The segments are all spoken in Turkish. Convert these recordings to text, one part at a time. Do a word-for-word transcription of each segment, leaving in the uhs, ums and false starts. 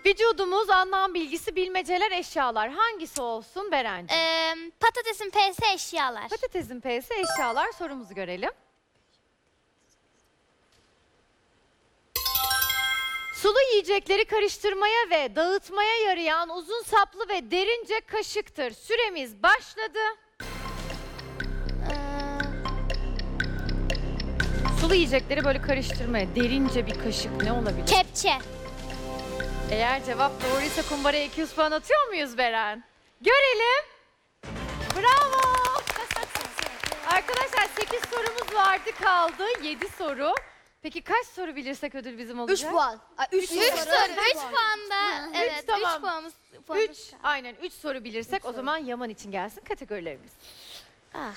Vücudumuz, anlam bilgisi, bilmeceler, eşyalar. Hangisi olsun Berencim? Ee, patatesin P'si eşyalar. Patatesin P'si eşyalar. Sorumuzu görelim. Sulu yiyecekleri karıştırmaya ve dağıtmaya yarayan uzun saplı ve derince kaşıktır. Süremiz başladı. Ee, Sulu yiyecekleri böyle karıştırmaya derince bir kaşık ne olabilir? kepçe. Eğer cevap doğruysa kumbaraya iki yüz puan atıyor muyuz Beren? Görelim. Bravo. Arkadaşlar sekiz sorumuz vardı, kaldı yedi soru. Peki kaç soru bilirsek ödül bizim olacak? üç puan. üç üç soru, üç puanda. Evet, üç tamam. puanımız. üç, puanımız kaldı. aynen üç soru bilirsek o zaman Yaman için gelsin kategorilerimiz. Ah.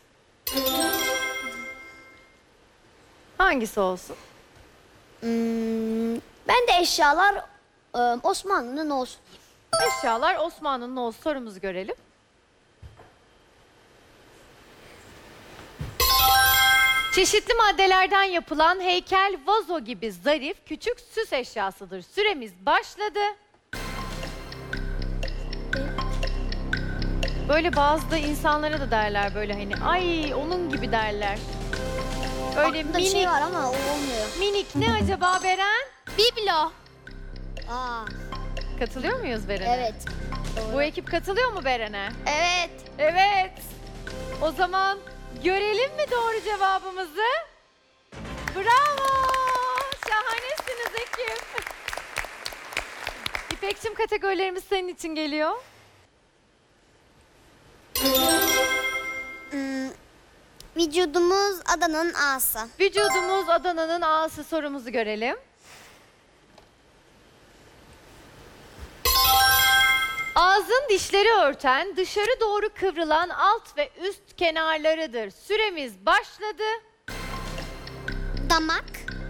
Hangisi olsun? Hmm, ben de eşyalar e, Osmanlı'nın olsun. Eşyalar Osmanlı'nın olsun. Sorumuzu görelim. Çeşitli maddelerden yapılan heykel, vazo gibi zarif küçük süs eşyasıdır. Süremiz başladı. Böyle bazı da insanlara da derler böyle hani ay onun gibi derler. Öyle Aklımda bir minik, şey var ama o olmuyor. minik ne acaba Beren? Biblo. Aa, Katılıyor muyuz Beren'e? evet. Bu ekip katılıyor mu Beren'e? Evet. Evet. O zaman görelim mi doğru cevabımızı? Bravo! Şahanesiniz ekip. İpekçim kategorilerimiz senin için geliyor. Hmm, vücudumuz Adana'nın ağası. Vücudumuz Adana'nın ağası. Sorumuzu görelim. Ağzın dişleri örten, dışarı doğru kıvrılan alt ve üst kenarlarıdır. Süremiz başladı. Damak.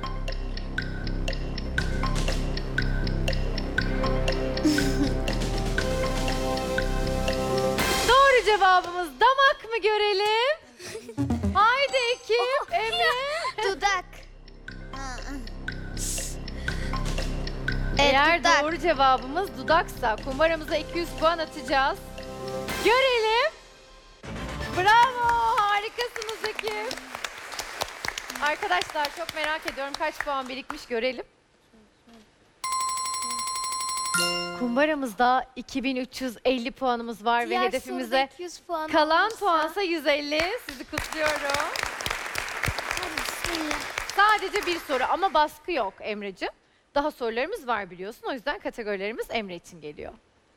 Doğru cevabımız damak mı görelim? Haydi ekip. Emre. Dudak. Ha, Eğer dudak. doğru cevabımız dudaksa kumbaramıza iki yüz puan atacağız. Görelim. Bravo. Harikasınız ekip. Arkadaşlar çok merak ediyorum kaç puan birikmiş görelim. Kumbaramızda iki bin üç yüz elli puanımız var Diğer ve hedefimize soruda iki yüz puan kalan olursa- puansa yüz elli. Sizi kutluyorum. Sadece bir soru ama baskı yok Emre'ciğim. Daha sorularımız var biliyorsun. O yüzden kategorilerimiz Emre için geliyor.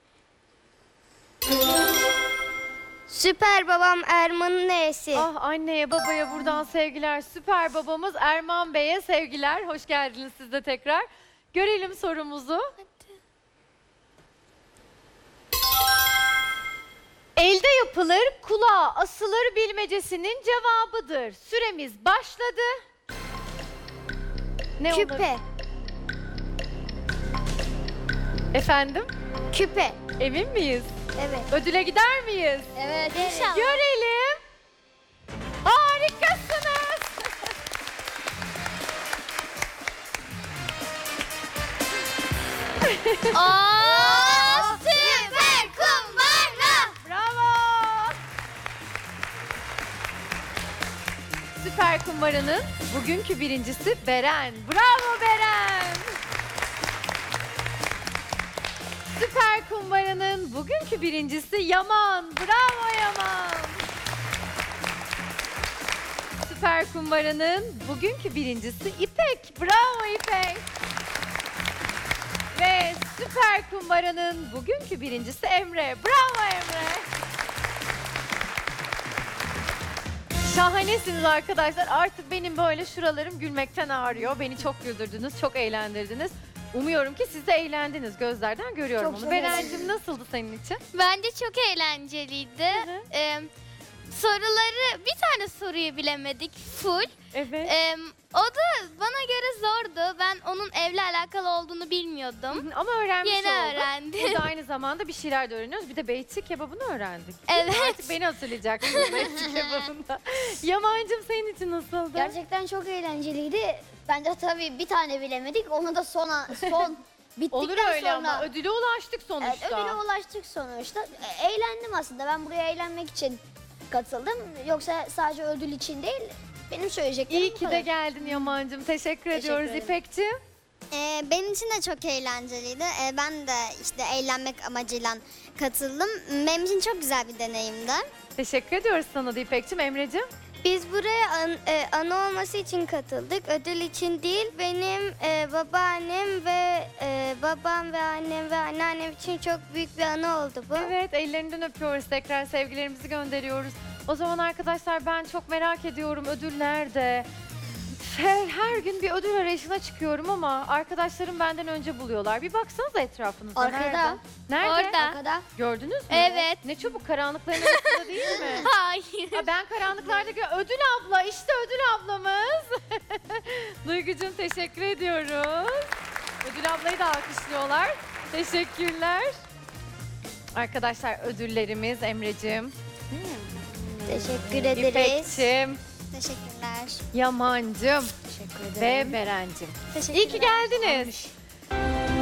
Süper babam Erman'ın neyesi? Ah anneye babaya buradan sevgiler. Süper babamız Erman Bey'e sevgiler. Hoş geldiniz siz de tekrar. Görelim sorumuzu. Elde yapılır, kulağa asılır bilmecesinin cevabıdır. Süremiz başladı. Ne olur? Küpe. Efendim? Küpe. Emin miyiz? Evet. Ödüle gider miyiz? Evet. İnşallah. Görelim. Harikasınız. Aa, süper kumbara. Bravo. Süper Kumbara'nın bugünkü birincisi Beren. Bravo Beren. Süper Kumbara'nın bugünkü birincisi Yaman. Bravo Yaman. Süper Kumbara'nın bugünkü birincisi İpek. Bravo İpek. Ve Süper Kumbara'nın bugünkü birincisi Emre. Bravo Emre. Şahanesiniz arkadaşlar. Artık benim böyle şuralarım gülmekten ağrıyor. Beni çok güldürdünüz, çok eğlendirdiniz. Umuyorum ki siz de eğlendiniz. Gözlerden görüyorum Çok onu. sevindim. Berencim nasıldı senin için? Bence çok eğlenceliydi. hı. Ee, soruları, bir tane soruyu bilemedik full. Evet. Ee, o da bana göre zordu. Ben onun evle alakalı olduğunu bilmiyordum. Ama öğrenmiş Yeni olduk. öğrendim. Burada aynı zamanda bir şeyler de öğreniyoruz. Bir de beyti kebabını öğrendik. Evet. Artık beni hatırlayacaksınız beyti kebabında. Yamancım senin için nasıldı? Gerçekten çok eğlenceliydi. Ben de tabii bir tane bilemedik. Onu da sona son Bittikten Olur öyle sonra, ama ödüle ulaştık Evet, sonuçta. ödüle ulaştık sonuçta. E, eğlendim aslında. Ben buraya eğlenmek için katıldım. Yoksa sadece ödül için değil. Benim söyleyeceklerim İyi bu ki de kadar. geldin Yaman'cığım. Teşekkür, ediyoruz ederim. İpek'ciğim. Ee, benim için de çok eğlenceliydi. Ee, ben de işte eğlenmek amacıyla katıldım. Benim için çok güzel bir deneyimdi. Teşekkür ediyoruz sana da İpek'ciğim. Emre'ciğim. Biz buraya an, e, anı olması için katıldık. Ödül için değil. Benim e, babaannem ve e, babam ve annem ve anneannem için çok büyük bir anı oldu bu. Evet, ellerinden öpüyoruz. Tekrar sevgilerimizi gönderiyoruz. O zaman arkadaşlar ben çok merak ediyorum. Ödül nerede? Her, her gün bir ödül arayışına çıkıyorum ama arkadaşlarım benden önce buluyorlar. Bir baksanıza etrafınıza. Arkada. Nerede? Nerede? Orada. Arkada. Gördünüz mü? Evet. Ne çabuk, karanlıkların arasında değil mi? Hayır. Ha, ben karanlıklarda gö- ödül abla, işte ödül ablamız. Duygucuğum teşekkür ediyoruz. Ödül ablayı da alkışlıyorlar. Teşekkürler. Arkadaşlar ödüllerimiz Emre'cim, Teşekkür ederiz. İpek'cim, Teşekkürler. Yaman'cım Teşekkür ve ederim. Beren'cim. Teşekkürler. İyi ki geldiniz.